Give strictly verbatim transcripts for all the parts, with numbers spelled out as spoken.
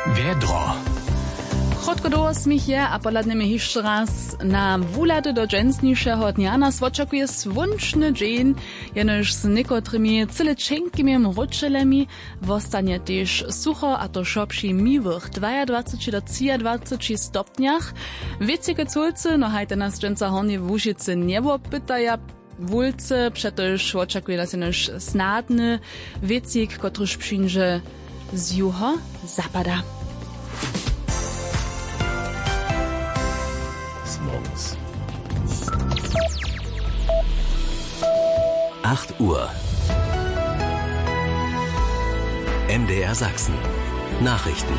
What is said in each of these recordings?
Wiedro. Krótko do osmich je, a podľadneme jeszcze raz na wulady do dżęsniejszego dnia nas oczekuje słoneczny dzień, jenoż z niekotrymi cyleczękimi mruczelemi wostanie też sucho, a to szopši miłych dwadzieścia do dwadzieścia stopniach. Wiecike culcy, no hajte nas dżęca hornie w Łużycy niebo pytaja, wulce, przetoż oczekuje nas jenoż snadny wiecik, kotruż przyjdzie z juho zapada. Morgens. acht Uhr. M D R Sachsen. Nachrichten.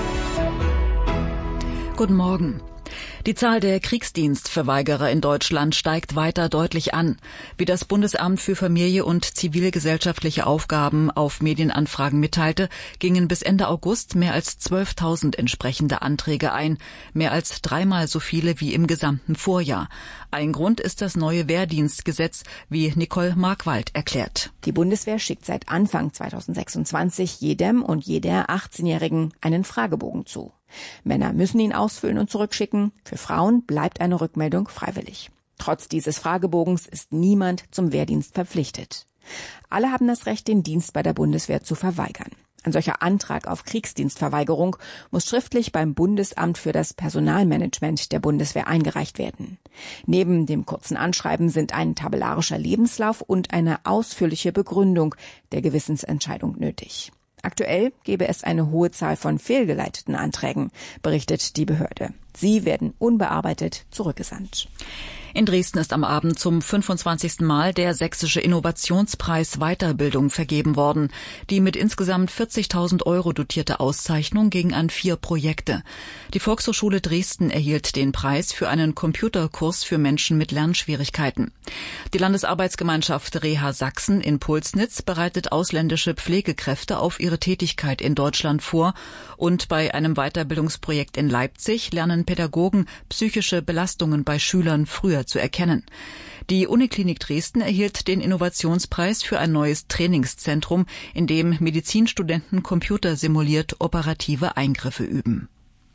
Guten Morgen. Die Zahl der Kriegsdienstverweigerer in Deutschland steigt weiter deutlich an. Wie das Bundesamt für Familie und zivilgesellschaftliche Aufgaben auf Medienanfragen mitteilte, gingen bis Ende August mehr als zwölftausend entsprechende Anträge ein, mehr als dreimal so viele wie im gesamten Vorjahr. Ein Grund ist das neue Wehrdienstgesetz, wie Nicole Markwald erklärt. Die Bundeswehr schickt seit Anfang zweitausendsechsundzwanzig jedem und jeder achtzehnjährigen einen Fragebogen zu. Männer müssen ihn ausfüllen und zurückschicken. Für Frauen bleibt eine Rückmeldung freiwillig. Trotz dieses Fragebogens ist niemand zum Wehrdienst verpflichtet. Alle haben das Recht, den Dienst bei der Bundeswehr zu verweigern. Ein solcher Antrag auf Kriegsdienstverweigerung muss schriftlich beim Bundesamt für das Personalmanagement der Bundeswehr eingereicht werden. Neben dem kurzen Anschreiben sind ein tabellarischer Lebenslauf und eine ausführliche Begründung der Gewissensentscheidung nötig. Aktuell gebe es eine hohe Zahl von fehlgeleiteten Anträgen, berichtet die Behörde. Sie werden unbearbeitet zurückgesandt. In Dresden ist am Abend zum fünfundzwanzigsten Mal der Sächsische Innovationspreis Weiterbildung vergeben worden. Die mit insgesamt vierzigtausend Euro dotierte Auszeichnung ging an vier Projekte. Die Volkshochschule Dresden erhielt den Preis für einen Computerkurs für Menschen mit Lernschwierigkeiten. Die Landesarbeitsgemeinschaft Reha Sachsen in Pulsnitz bereitet ausländische Pflegekräfte auf ihre Tätigkeit in Deutschland vor. Und bei einem Weiterbildungsprojekt in Leipzig lernen Pädagogen psychische Belastungen bei Schülern früher zu erkennen. Die Uniklinik Dresden erhielt den Innovationspreis für ein neues Trainingszentrum, in dem Medizinstudenten computersimuliert operative Eingriffe üben.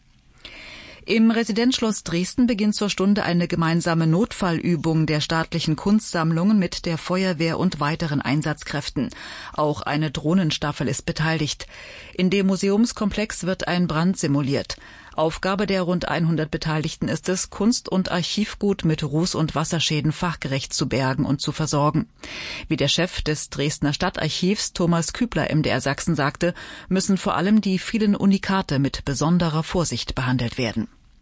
Im Residenzschloss Dresden beginnt zur Stunde eine gemeinsame Notfallübung der staatlichen Kunstsammlungen mit der Feuerwehr und weiteren Einsatzkräften. Auch eine Drohnenstaffel ist beteiligt. In dem Museumskomplex wird ein Brand simuliert. Aufgabe der rund hundert Beteiligten ist es, Kunst- und Archivgut mit Ruß- und Wasserschäden fachgerecht zu bergen und zu versorgen. Wie der Chef des Dresdner Stadtarchivs Thomas Kübler M D R Sachsen sagte, müssen vor allem die vielen Unikate mit besonderer Vorsicht behandelt werden.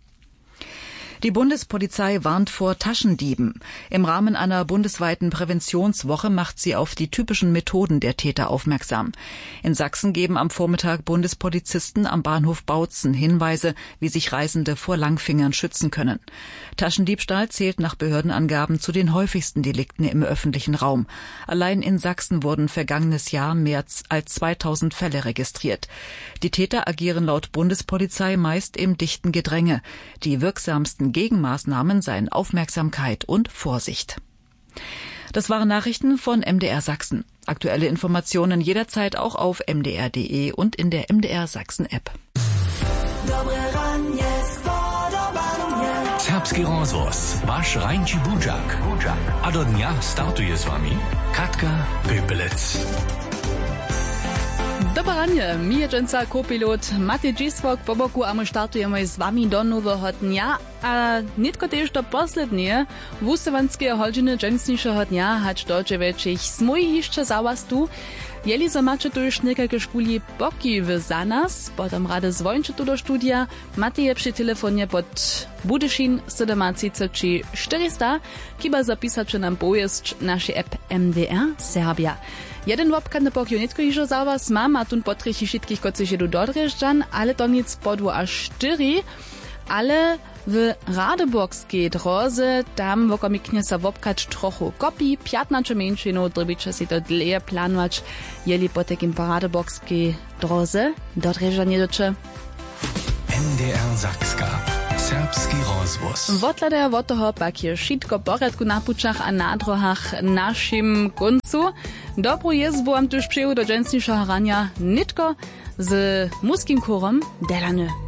Die Bundespolizei warnt vor Taschendieben. Im Rahmen einer bundesweiten Präventionswoche macht sie auf die typischen Methoden der Täter aufmerksam. In Sachsen geben am Vormittag Bundespolizisten am Bahnhof Bautzen Hinweise, wie sich Reisende vor Langfingern schützen können. Taschendiebstahl zählt nach Behördenangaben zu den häufigsten Delikten im öffentlichen Raum. Allein in Sachsen wurden vergangenes Jahr mehr als zweitausend Fälle registriert. Die Täter agieren laut Bundespolizei meist im dichten Gedränge. Die wirksamsten Gegenmaßnahmen seien Aufmerksamkeit und Vorsicht. Das waren Nachrichten von M D R Sachsen. Aktuelle Informationen jederzeit auch auf m d r punkt d e und in der M D R Sachsen App. Serbski rozvoz, vaš Rajnči Budžak. A do dňa startuje s vami Katka Pepelec. Dobranie, mi je dżęca kopilot Matej Dziswok po boku, a my startujemy z wami do nowego dnia, a nitko też do poslednie wusewanskie hodziny dżęsniejszego dnia, hać do dziewięciich smój jeszcze za was tu. Jeli so macie tu już niekajke szpuli boki w za nas, potem rady zwończy tu do studia, macie je przy telefonie pod Budyszin siedemdziesiąt czterysta, kiba zapisać nam pojazd naszej app M D R Serbia. Jeden wopkany pokio nitko iżo za was mam, a tun potrychi wszystkich kocy się do Dodreżdżan, ale to nic podło aż cztery, ale w Radeborskiej drodze tam wokomiknie sa wopkać trochu kopi, piętnaście mężczyzn drobicze się to dleje planować, jeli po takim po Radeborskiej drodze Dodreżdżan jedocze. M D R Sakska. Serbski rozvoz. Wotlader od toho pak je šitko poredku na pučach a na drohach našim koncu. Dobru jezbu am tuž přeju do dženstnišeho rania nitko z muskim chorem Delane.